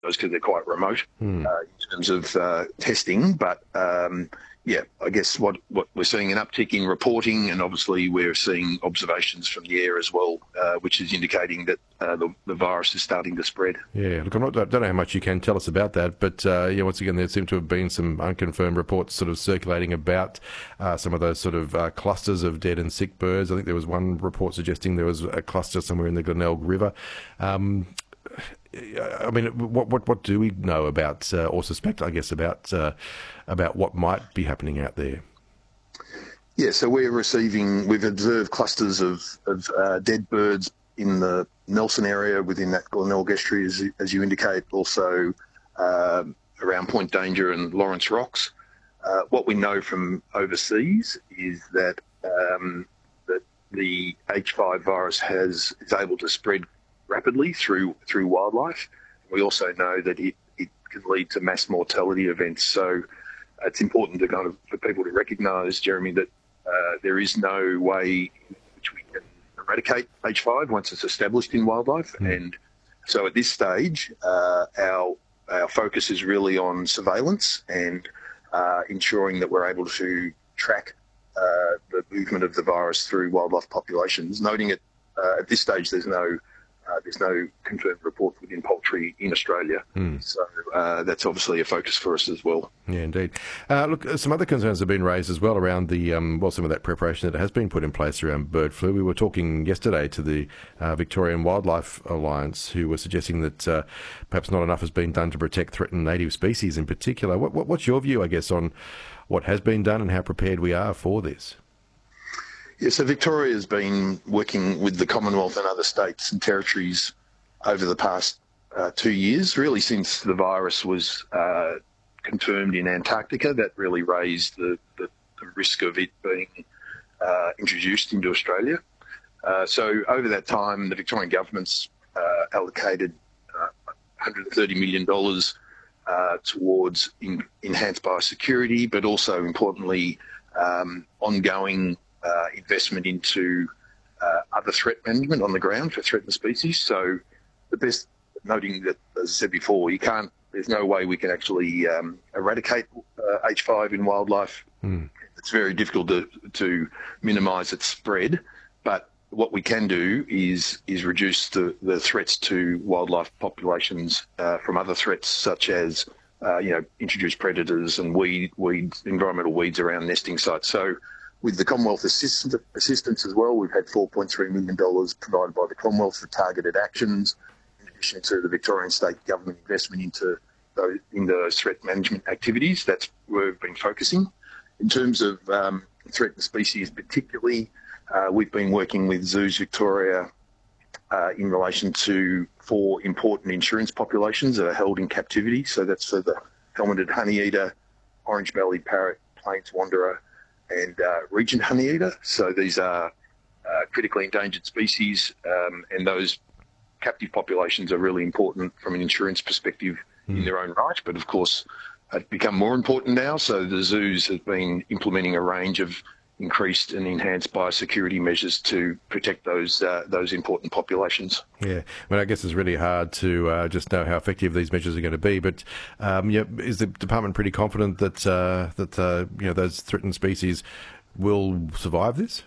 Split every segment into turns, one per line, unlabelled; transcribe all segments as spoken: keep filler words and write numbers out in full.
those because they're quite remote
Hmm.
uh, in terms of uh, testing. But um, yeah, I guess what, what we're seeing an uptick in reporting, and obviously we're seeing observations from the air as well, uh, which is indicating that uh, the, the virus is starting to spread.
Yeah, look, I'm not, I don't know how much you can tell us about that, but uh, yeah, once again, there seem to have been some unconfirmed reports sort of circulating about uh, some of those sort of uh, clusters of dead and sick birds. I think there was one report suggesting there was a cluster somewhere in the Glenelg River. Um, I mean, what what what do we know about, uh, or suspect, I guess, about uh, about what might be happening out there?
Yeah, so we're receiving, we've observed clusters of, of uh, dead birds in the Nelson area within that Glenelg estuary, as, as you indicate, also uh, around Point Danger and Lawrence Rocks. Uh, what we know from overseas is that um, that the H five virus has is able to spread rapidly through through wildlife. We also know that it, it can lead to mass mortality events. So it's important to kind of for people to recognise, Jeremy, that uh, there is no way in which we can eradicate H five once it's established in wildlife. Mm. And so at this stage, uh, our our focus is really on surveillance and uh, ensuring that we're able to track uh, the movement of the virus through wildlife populations. Noting it uh, at this stage, there's no Uh, there's no confirmed reports within poultry in Australia. Mm. So uh, that's obviously a focus for us as well.
Yeah, indeed. Uh, look, some other concerns have been raised as well around the, um, well, some of that preparation that has been put in place around bird flu. We were talking yesterday to the uh, Victorian Wildlife Alliance, who were suggesting that uh, perhaps not enough has been done to protect threatened native species in particular. What, what, what's your view, I guess, on what has been done and how prepared we are for this?
Yeah, so Victoria has been working with the Commonwealth and other states and territories over the past uh, two years, really since the virus was uh, confirmed in Antarctica. That really raised the, the, the risk of it being uh, introduced into Australia. Uh, so over that time, the Victorian government's uh, allocated uh, one hundred thirty million dollars uh, towards in, enhanced biosecurity, but also importantly, um, ongoing Uh, investment into uh, other threat management on the ground for threatened species. So the best, noting that, as I said before, you can't, there's no way we can actually um, eradicate uh, H five in wildlife. Mm. It's very difficult to, to minimise its spread, but what we can do is is reduce the, the threats to wildlife populations uh, from other threats such as uh, you know, introduced predators and weed, weeds, environmental weeds around nesting sites. So with the Commonwealth assist assistance as well, we've had four point three million dollars provided by the Commonwealth for targeted actions, in addition to the Victorian state government investment into those, in those threat management activities. That's where we've been focusing. In terms of um, threatened species particularly, uh, we've been working with Zoos Victoria uh, in relation to four important insurance populations that are held in captivity. So that's for the helmeted honeyeater, orange-bellied parrot, plains wanderer, and uh, regent honeyeater. So these are uh, critically endangered species, um, and those captive populations are really important from an insurance perspective mm. in their own right, but of course have become more important now. So the zoos have been implementing a range of increased and enhanced biosecurity measures to protect those uh, those important populations.
Yeah, I mean, I guess it's really hard to uh, just know how effective these measures are going to be. But um, yeah, is the department pretty confident that uh, that uh, you know those threatened species will survive this?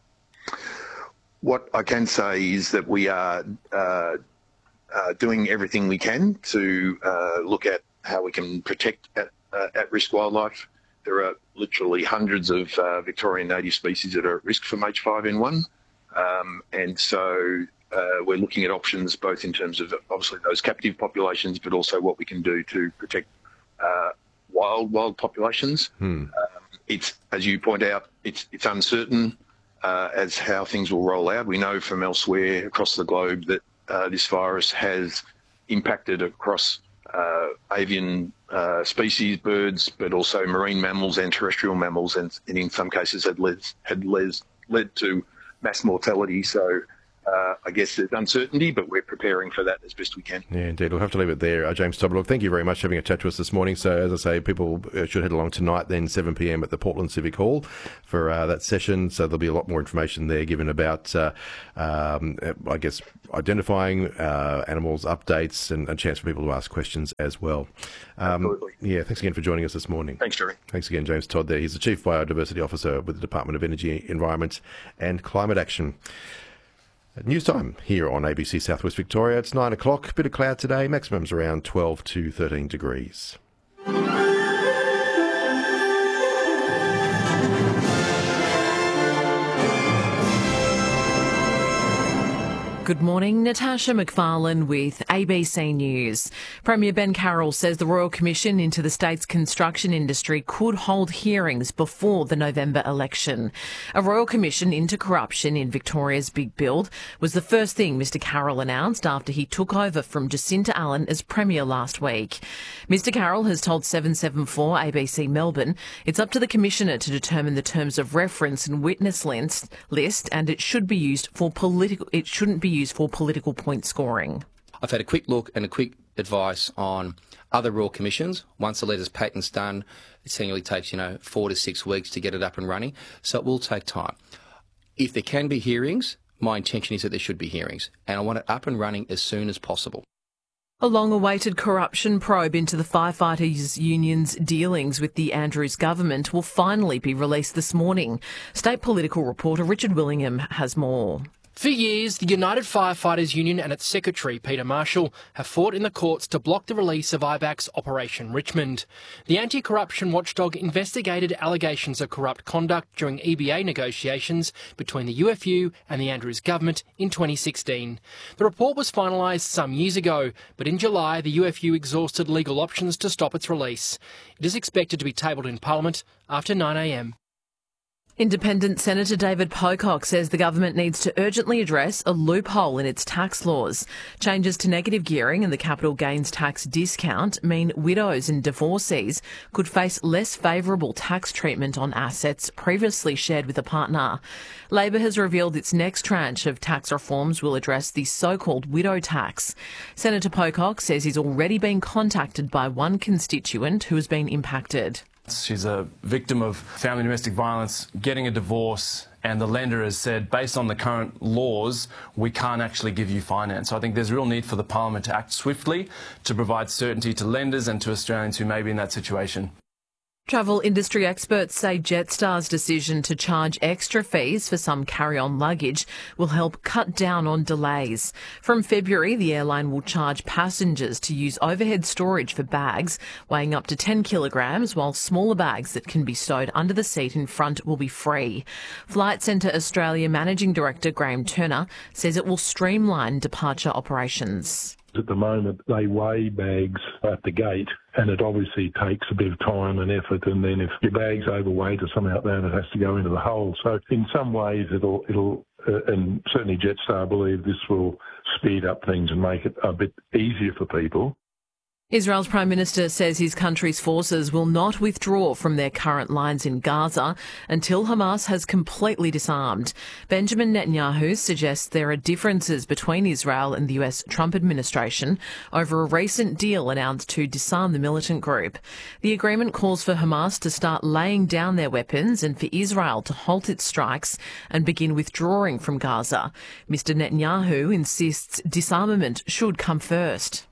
What I can say is that we are uh, uh, doing everything we can to uh, look at how we can protect at, uh, at-risk wildlife. There are literally hundreds of uh, Victorian native species that are at risk from H five N one. Um, and so uh, we're looking at options both in terms of obviously those captive populations, but also what we can do to protect uh, wild wild populations. Hmm. Um, it's, as you point out, it's, it's uncertain uh, as how things will roll out. We know from elsewhere across the globe that uh, this virus has impacted across uh, avian Uh, species, birds, but also marine mammals and terrestrial mammals, and, and in some cases had led had led, led to mass mortality. So uh, I guess there's uncertainty, but we're preparing for that as best we can.
Yeah, indeed. We'll have to leave it there. Uh, James Tobler, thank you very much for having a chat to us this morning. So, as I say, people should head along tonight, then seven p.m. at the Portland Civic Hall for uh, that session. So there'll be a lot more information there given about, uh, um, I guess, identifying uh, animals, updates, and a chance for people to ask questions as well. Um,
Absolutely.
Yeah, thanks again for joining us this morning.
Thanks, Jerry.
Thanks again, James Todd there. He's the Chief Biodiversity Officer with the Department of Energy, Environment and Climate Action. News time here on A B C Southwest Victoria. It's nine o'clock. Bit of cloud today. Maximums around twelve to thirteen degrees.
Good morning, Natasha McFarlane with A B C News. Premier Ben Carroll says the Royal Commission into the state's construction industry could hold hearings before the November election. A Royal Commission into corruption in Victoria's big build was the first thing Mr Carroll announced after he took over from Jacinta Allen as Premier last week. Mr Carroll has told seven seven four A B C Melbourne it's up to the Commissioner to determine the terms of reference and witness list, list and it should be used for political, it shouldn't be used for political point scoring.
I've had a quick look and a quick advice on other Royal Commissions. Once the letters patent's done, it generally takes, you know, four to six weeks to get it up and running. So it will take time. If there can be hearings, my intention is that there should be hearings. And I want it up and running as soon as possible.
A long-awaited corruption probe into the firefighters' union's dealings with the Andrews government will finally be released this morning. State political reporter Richard Willingham has more.
For years, the United Firefighters Union and its secretary, Peter Marshall, have fought in the courts to block the release of I BAC's Operation Richmond. The anti-corruption watchdog investigated allegations of corrupt conduct during E B A negotiations between the U F U and the Andrews government in twenty sixteen. The report was finalised some years ago, but in July the U F U exhausted legal options to stop its release. It is expected to be tabled in Parliament after nine a m.
Independent Senator David Pocock says the government needs to urgently address a loophole in its tax laws. Changes to negative gearing and the capital gains tax discount mean widows and divorcees could face less favourable tax treatment on assets previously shared with a partner. Labor has revealed its next tranche of tax reforms will address the so-called widow tax. Senator Pocock says he's already been contacted by one constituent who has been impacted.
She's a victim of family domestic violence, getting a divorce, and the lender has said, based on the current laws, we can't actually give you finance. So I think there's a real need for the Parliament to act swiftly to provide certainty to lenders and to Australians who may be in that situation.
Travel industry experts say Jetstar's decision to charge extra fees for some carry-on luggage will help cut down on delays. From February, the airline will charge passengers to use overhead storage for bags weighing up to ten kilograms, while smaller bags that can be stowed under the seat in front will be free. Flight Centre Australia Managing Director Graham Turner says it will streamline departure operations.
At the moment, they weigh bags at the gate, and it obviously takes a bit of time and effort. And then if your bag's overweight or something like that, it has to go into the hole. So in some ways, it'll, it'll, uh, and certainly Jetstar believe this will speed up things and make it a bit easier for people.
Israel's Prime Minister says his country's forces will not withdraw from their current lines in Gaza until Hamas has completely disarmed. Benjamin Netanyahu suggests there are differences between Israel and the U S Trump administration over a recent deal announced to disarm the militant group. The agreement calls for Hamas to start laying down their weapons and for Israel to halt its strikes and begin withdrawing from Gaza. Mister Netanyahu insists disarmament should come first.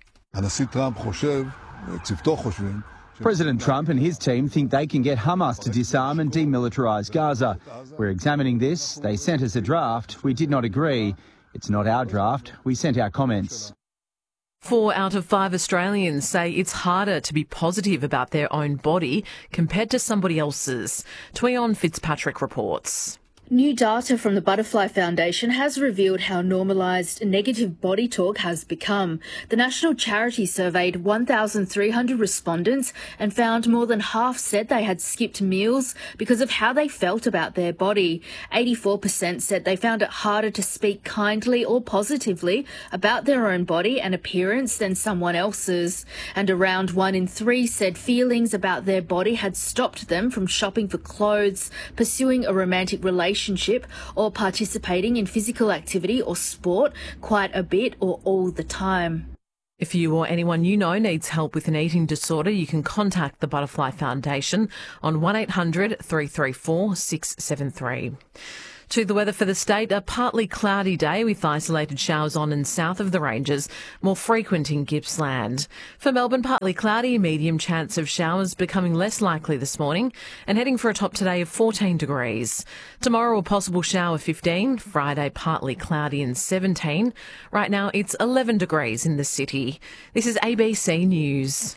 President Trump and his team think they can get Hamas to disarm and demilitarise Gaza. We're examining this. They sent us a draft. We did not agree. It's not our draft. We sent our comments.
Four out of five Australians say it's harder to be positive about their own body compared to somebody else's. Tweon Fitzpatrick reports.
New data from the Butterfly Foundation has revealed how normalised negative body talk has become. The national charity surveyed one thousand three hundred respondents and found more than half said they had skipped meals because of how they felt about their body. eighty-four percent said they found it harder to speak kindly or positively about their own body and appearance than someone else's. And around one in three said feelings about their body had stopped them from shopping for clothes, pursuing a romantic relationship, relationship or participating in physical activity or sport quite a bit or all the time.
If you or anyone you know needs help with an eating disorder, you can contact the Butterfly Foundation on one eight hundred three three four six seven three. To the weather for the state, a partly cloudy day with isolated showers on and south of the ranges, more frequent in Gippsland. For Melbourne, partly cloudy, medium chance of showers becoming less likely this morning and heading for a top today of fourteen degrees. Tomorrow, a possible shower fifteen, Friday partly cloudy and seventeen. Right now, it's eleven degrees in the city. This is A B C News.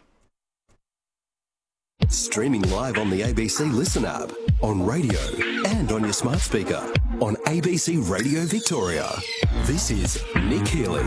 Streaming live on the A B C Listen app, on radio and on your smart speaker, on A B C Radio Victoria. This is Nick Healy.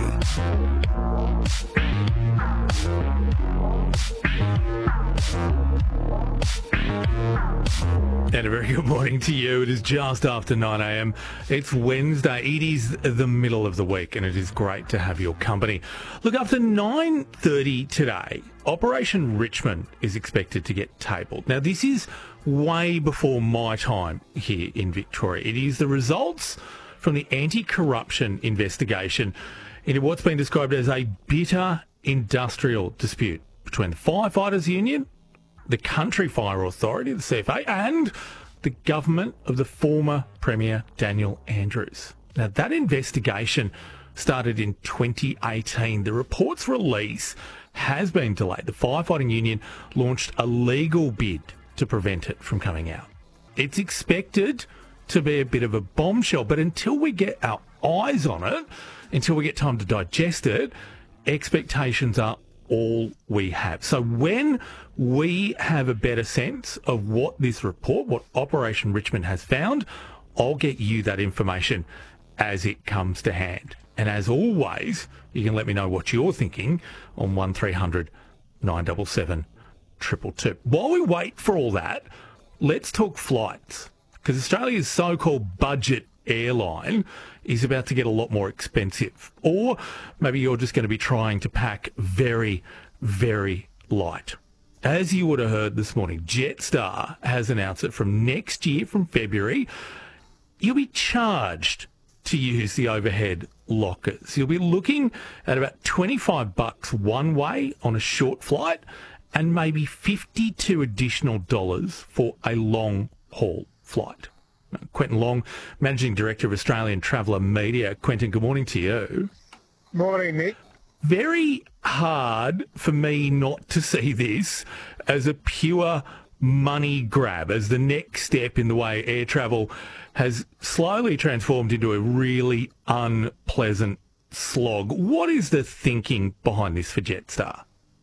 And a very good morning to you. It is just after nine a m. It's Wednesday. It is the middle of the week, and it is great to have your company. Look, after nine thirty today, Operation Richmond is expected to get tabled. Now, this is way before my time here in Victoria. It is the results from the anti-corruption investigation into what's been described as a bitter industrial dispute between the Firefighters Union, the Country Fire Authority, the C F A, and the government of the former Premier Daniel Andrews. Now, that investigation started in twenty eighteen. The report's release has been delayed. The Firefighting Union launched a legal bid to prevent it from coming out. It's expected to be a bit of a bombshell, but until we get our eyes on it, until we get time to digest it, expectations are all we have. So when we have a better sense of what this report, what Operation Richmond has found, I'll get you that information as it comes to hand. And as always, you can let me know what you're thinking on one three hundred nine seven seven two two two. While we wait for all that, let's talk flights, because Australia's so-called budget airline is about to get a lot more expensive. Or maybe you're just going to be trying to pack very, very light. As you would have heard this morning, Jetstar has announced that from next year, from February, you'll be charged to use the overhead lockers. You'll be looking at about twenty-five bucks one way on a short flight and maybe fifty-two additional dollars for a long haul flight. Quentin Long, Managing Director of Australian Traveller Media. Quentin, good morning to you.
Morning, Nick.
Very hard for me not to see this as a pure money grab, as the next step in the way air travel has slowly transformed into a really unpleasant slog. What is the thinking behind this for Jetstar?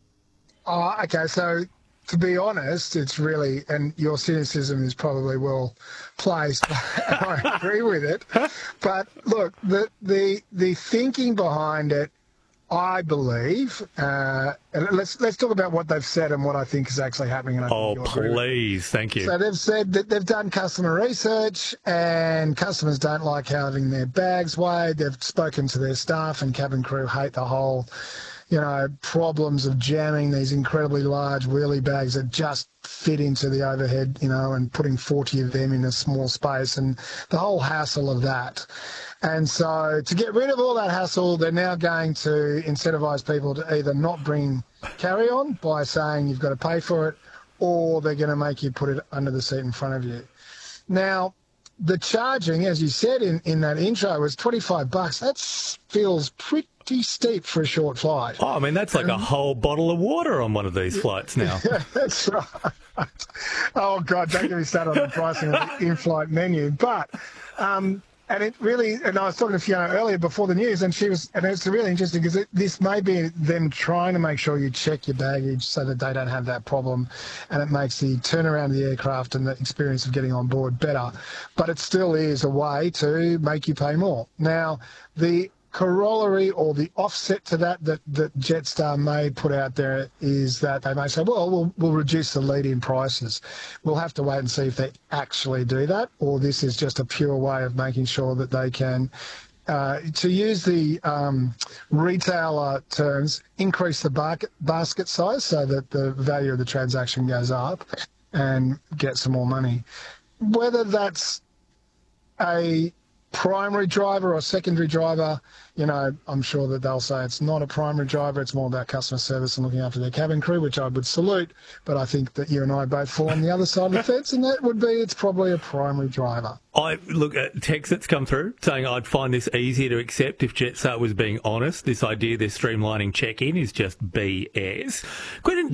Oh, okay, so to be honest, it's really, and your cynicism is probably well placed, I agree with it. But look, the, the, the thinking behind it, I believe, uh, and let's let's talk about what they've said and what I think is actually happening. And I
oh, please, thank you.
So they've said that they've done customer research and customers don't like having their bags weighed. They've spoken to their staff and cabin crew hate the whole, you know, problems of jamming these incredibly large wheelie bags that just fit into the overhead, you know, and putting forty of them in a small space and the whole hassle of that. And so to get rid of all that hassle, they're now going to incentivise people to either not bring carry-on by saying you've got to pay for it, or they're going to make you put it under the seat in front of you. Now, the charging, as you said in, in that intro, was twenty-five bucks. That feels pretty steep for a short flight.
Oh, I mean, that's like um, a whole bottle of water on one of these flights now.
Yeah, that's right. Oh, God, don't get me started on the pricing of the in-flight menu. But... Um, And it really, and I was talking to Fiona earlier before the news, and she was, and it's really interesting because it, this may be them trying to make sure you check your baggage so that they don't have that problem, and it makes the turnaround of the aircraft and the experience of getting on board better. But it still is a way to make you pay more. Now, the corollary or the offset to that, that that Jetstar may put out there is that they may say, well, we'll, we'll reduce the lead-in prices. We'll have to wait and see if they actually do that, or this is just a pure way of making sure that they can, uh, to use the um, retailer terms, increase the bar- basket size so that the value of the transaction goes up and get some more money. Whether that's a primary driver or secondary driver, you know, I'm sure that they'll say it's not a primary driver, it's more about customer service and looking after their cabin crew, which I would salute. But I think that you and I both fall on the other side of the fence, and that would be it's probably a primary driver.
I look at texts that's come through saying I'd find this easier to accept if Jetstar was being honest. This idea they're streamlining check-in is just B S. Quentin,